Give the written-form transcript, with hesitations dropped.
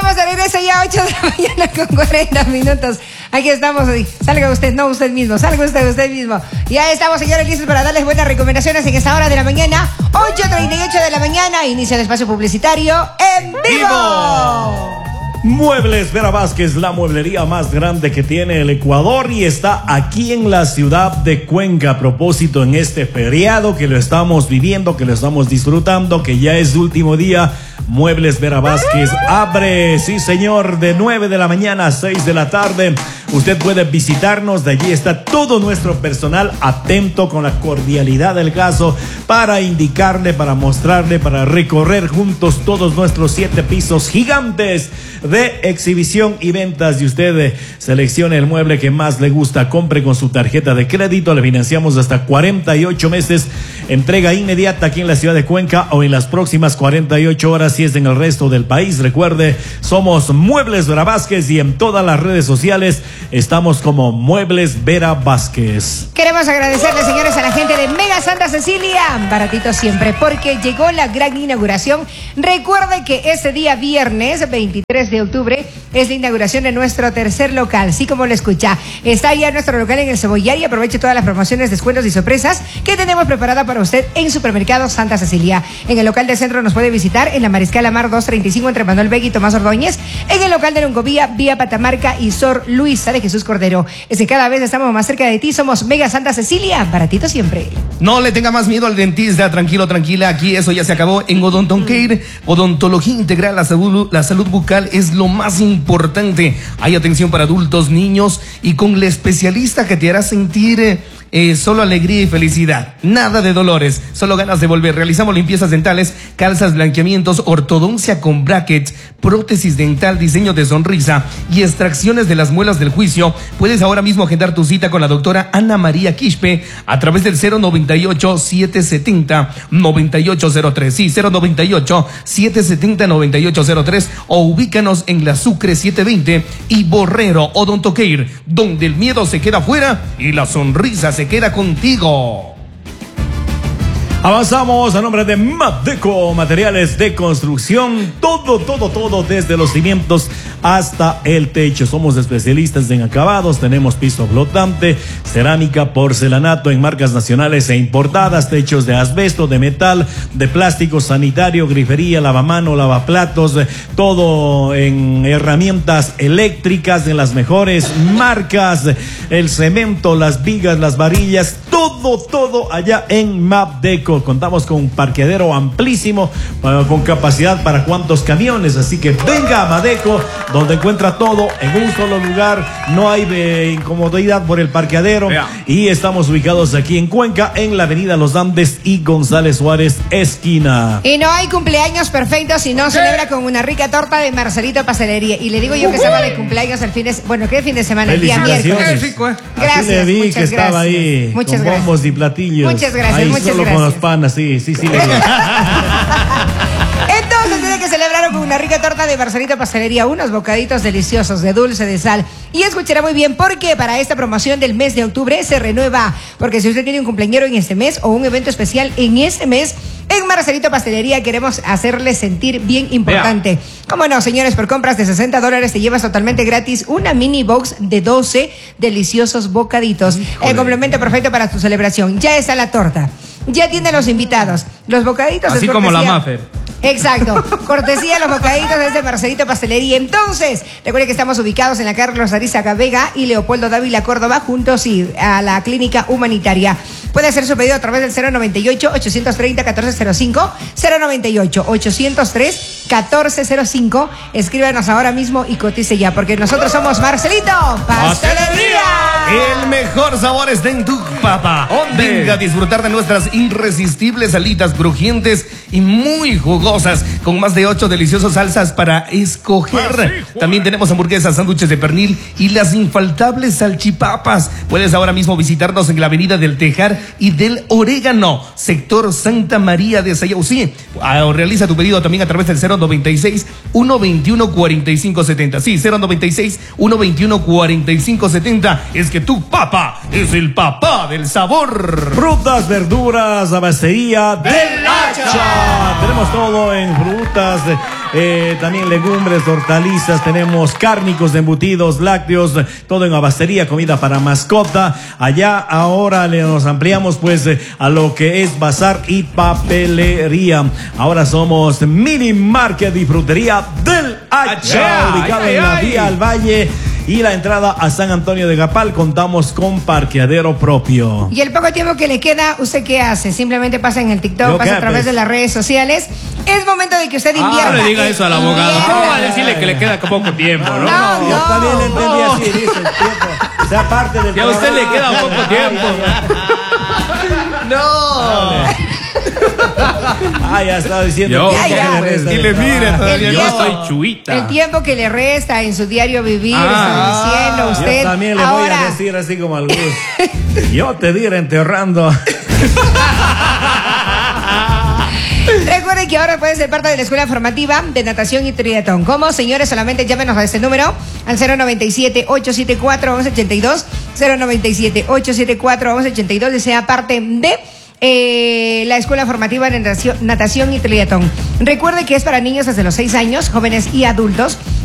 estamos de regreso ya, 8 de la mañana con 40 minutos. Aquí estamos. Salga usted, no usted mismo, salga usted mismo. Ya estamos, señores, listos para darles buenas recomendaciones en esta hora de la mañana. 8:38 de la mañana, inicia el espacio publicitario en vivo. Muebles Vera Vázquez, la mueblería más grande que tiene el Ecuador y está aquí en la ciudad de Cuenca. A propósito, en este feriado que lo estamos viviendo, que lo estamos disfrutando, que ya es su último día, Muebles Vera Vázquez abre, sí señor, de 9 de la mañana a 6 de la tarde. Usted puede visitarnos, de allí está todo nuestro personal atento con la cordialidad del caso para indicarle, para mostrarle, para recorrer juntos todos nuestros 7 pisos gigantes de exhibición y ventas. Y usted seleccione el mueble que más le gusta, compre con su tarjeta de crédito, le financiamos hasta 48 meses, entrega inmediata aquí en la ciudad de Cuenca o en las próximas 48 horas si es en el resto del país. Recuerde, somos Muebles Vera Vázquez y en todas las redes sociales estamos como Muebles Vera Vázquez. Queremos agradecerle, señores, a la gente de Mega Santa Cecilia, baratito siempre, porque llegó la gran inauguración. Recuerde que este día viernes 23 de octubre es la inauguración de nuestro tercer local, así como lo escucha. Está ya nuestro local en el Cebollar y aproveche todas las promociones, descuentos y sorpresas que tenemos preparada para usted en Supermercado Santa Cecilia. En el local de centro nos puede visitar en la Mariscal Amar 235 entre Manuel Vega y Tomás Ordóñez. En el local de Longovía, vía Patamarca y Sor Luisa de Jesús Cordero. Es que cada vez estamos más cerca de ti. Somos Mega Santa Cecilia, baratito siempre. No le tenga más miedo al dentista, tranquilo, tranquila. Aquí eso ya se acabó. En Odontocare, odontología integral, la salud bucal es lo más importante. Hay atención para adultos, niños y con la especialista que te hará sentir solo alegría y felicidad. Nada de dolores, solo ganas de volver. Realizamos limpiezas dentales, calzas, blanqueamientos, ortodoncia con brackets, prótesis dental, diseño de sonrisa y extracciones de las muelas del juicio. Puedes ahora mismo agendar tu cita con la doctora Ana María Quispe a través del 098-770-9803. Sí, 098-770-9803 o ubícanos en la Sucre 720 y Borrero Odontocare, donde el miedo se queda fuera y la sonrisa se queda contigo. Avanzamos a nombre de Mapdeco, materiales de construcción, todo, desde los cimientos hasta el techo. Somos especialistas en acabados, tenemos piso flotante, cerámica, porcelanato en marcas nacionales e importadas, techos de asbesto, de metal, de plástico, sanitario, grifería, lavamano, lavaplatos, todo en herramientas eléctricas de las mejores marcas, el cemento, las vigas, las varillas, todo allá en Mapdeco. Contamos con un parqueadero amplísimo, con capacidad para cuantos camiones, así que venga a Mapdeco, donde encuentra todo en un solo lugar, no hay incomodidad por el parqueadero. Y estamos ubicados aquí en Cuenca, en la avenida Los Andes y González Suárez, esquina. Y no hay cumpleaños perfectos si no celebra con una rica torta de Marcelito Pastelería. Y le digo yo que estaba de cumpleaños el fin de semana, el día miércoles. Gracias, así le vi que estaba ahí, muchas con gracias. bombos y platillos. Muchas gracias, ahí muchas solo gracias. con los panas, sí. Entonces tiene que celebrar con una rica torta de Marcelito Pastelería, unos bocaditos deliciosos de dulce, de sal. Y escuchará muy bien porque para esta promoción del mes de octubre se renueva. Porque si usted tiene un cumpleañero en este mes o un evento especial en este mes, en Marcelito Pastelería queremos hacerle sentir bien importante. ¿Cómo no, señores? Por compras de $60 te llevas totalmente gratis una mini box de 12 deliciosos bocaditos. El complemento perfecto para tu celebración. Ya está la torta. Ya tiene los invitados. Los bocaditos. Así como la Maffer. Exacto, cortesía de los bocaditos desde Marcelito Pastelería. Entonces, recuerde que estamos ubicados en la Carlos Arizaga Vega y Leopoldo Dávila Córdoba, juntos a la Clínica Humanitaria. Puede hacer su pedido a través del 098-830-1405, 098-803-1405. Escríbanos ahora mismo y cotice ya, porque nosotros somos Marcelito Pastelería. El mejor sabor está en tu papa. Venga a disfrutar de nuestras irresistibles alitas crujientes y muy jugosas, con más de 8 deliciosas salsas para escoger. También tenemos hamburguesas, sándwiches de pernil y las infaltables salchipapas. Puedes ahora mismo visitarnos en la avenida del Tejar y del Orégano, sector Santa María de Sayausí. Realiza tu pedido también a través del 096-121-4570. Sí, 096-121-4570. Es que tu papa es el papá del sabor. Frutas, verduras, abastería del Hacha. Tenemos todo en frutas, también legumbres, hortalizas, tenemos cárnicos, embutidos, lácteos, todo en abastería, comida para mascota. Allá ahora nos ampliamos pues a lo que es bazar y papelería. Ahora somos Mini Market y Frutería del Hacha, ubicado en la vía al Valle y la entrada a San Antonio de Gapal. Contamos con parqueadero propio. Y el poco tiempo que le queda, ¿usted qué hace? Simplemente pasa en el TikTok, pasa a través de las redes sociales. Es momento de que usted invierta. No le diga eso al abogado. ¿Cómo va a decirle que le queda poco tiempo, no? No. Yo también le entendí así, dice el tiempo. O sea, parte del. Y a usted le queda poco tiempo. No. Ya estaba diciendo. Y le mire todavía. Yo soy chuita. El tiempo que le resta en su diario vivir, está diciendo usted. Yo también le voy a decir así como al Gus. Yo te diré enterrando. Recuerden que ahora pueden ser parte de la escuela formativa de natación y triatlón. ¿Cómo? Señores, solamente llámenos a este número al 097-874-1182, 097-874-1182 y sea parte de la escuela formativa de natación y triatlón. Recuerde que es para niños desde los 6 años, jóvenes y adultos.